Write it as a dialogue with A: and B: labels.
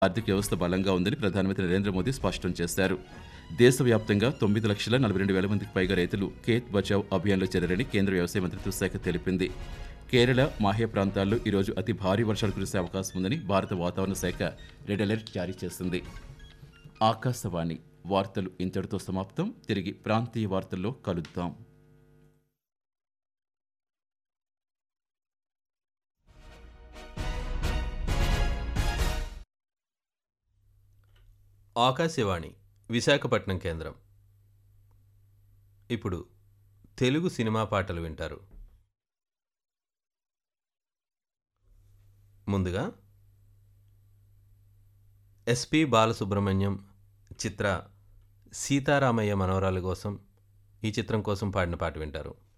A: ఆర్థిక వ్యవస్థ బలంగా ఉందని ప్రధానమంత్రి నరేంద్ర మోదీ స్పష్టం చేశారు. దేశవ్యాప్తంగా 9,42,000 మందికి పైగా రైతులు ఖేత్ బచావ్ అభియాన్లో చేరారని కేంద్ర వ్యవసాయ మంత్రిత్వ శాఖ తెలిపింది. కేరళ, మాహే ప్రాంతాల్లో ఈరోజు అతి భారీ వర్షాలు కురిసే అవకాశం ఉందని భారత వాతావరణ శాఖ రెడ్ అలర్ట్ జారీ చేసింది. ఆకాశవాణి వార్తలు ఇంతటితో సమాప్తం. తిరిగి ప్రాంతీయ వార్తల్లో కలుద్దాం.
B: ఆకాశవాణి విశాఖపట్నం కేంద్రం. ఇప్పుడు తెలుగు సినిమా పాటలు వింటారు. ముందుగా ఎస్పి బాలసుబ్రహ్మణ్యం చిత్ర సీతారామయ్య మనవరాలు కోసం ఈ చిత్రం కోసం పాడిన పాట వింటారు.